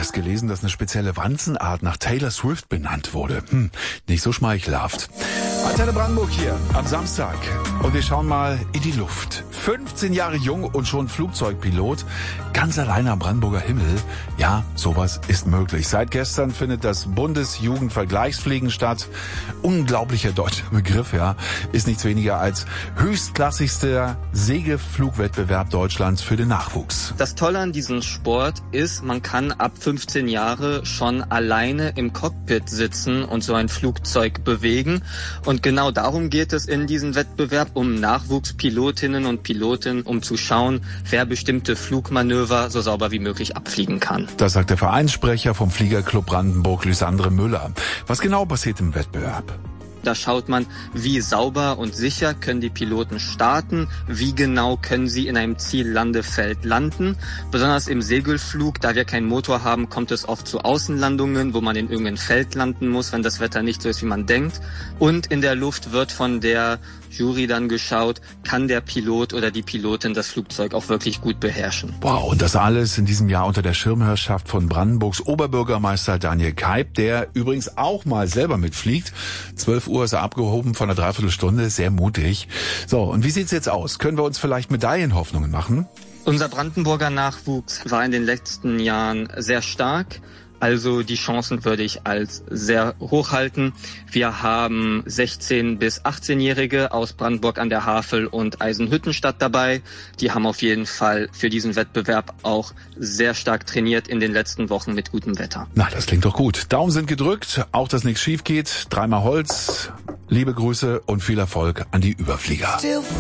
erst gelesen, dass eine spezielle Wanzenart nach Taylor Swift benannt wurde. Nicht so schmeichelhaft. Antenne Brandenburg hier am Samstag. Und wir schauen mal in die Luft. 15 Jahre jung und schon Flugzeugpilot. Ganz alleine am Brandenburger Himmel. Ja, sowas ist möglich. Seit gestern findet das Bundesjugendvergleichsfliegen statt. Unglaublicher deutscher Begriff, ja. Ist nichts weniger als höchstklassigster Segelflugwettbewerb Deutschlands für den Nachwuchs. Das Tolle an diesem Sport ist, man kann ab 15 Jahre schon alleine im Cockpit sitzen und so ein Flugzeug bewegen. Und genau darum geht es in diesem Wettbewerb, um Nachwuchspilotinnen und Piloten, um zu schauen, wer bestimmte Flugmanöver so sauber wie möglich abfliegen kann. Das sagt der Vereinssprecher vom Fliegerclub Brandenburg, Lysandre Müller. Was genau passiert im Wettbewerb? Da schaut man, wie sauber und sicher können die Piloten starten, wie genau können sie in einem Ziellandefeld landen. Besonders im Segelflug, da wir keinen Motor haben, kommt es oft zu Außenlandungen, wo man in irgendeinem Feld landen muss, wenn das Wetter nicht so ist, wie man denkt. Und in der Luft wird von der Jury dann geschaut, kann der Pilot oder die Pilotin das Flugzeug auch wirklich gut beherrschen. Wow, und das alles in diesem Jahr unter der Schirmherrschaft von Brandenburgs Oberbürgermeister Daniel Keib, der übrigens auch mal selber mitfliegt. 12 Uhr ist er abgehoben von einer Dreiviertelstunde, sehr mutig. So, und wie sieht's jetzt aus? Können wir uns vielleicht Medaillenhoffnungen machen? Unser Brandenburger Nachwuchs war in den letzten Jahren sehr stark. Also die Chancen würde ich als sehr hoch halten. Wir haben 16- bis 18-Jährige aus Brandenburg an der Havel und Eisenhüttenstadt dabei. Die haben auf jeden Fall für diesen Wettbewerb auch sehr stark trainiert in den letzten Wochen mit gutem Wetter. Na, das klingt doch gut. Daumen sind gedrückt, auch dass nichts schief geht. Dreimal Holz, liebe Grüße und viel Erfolg an die Überflieger.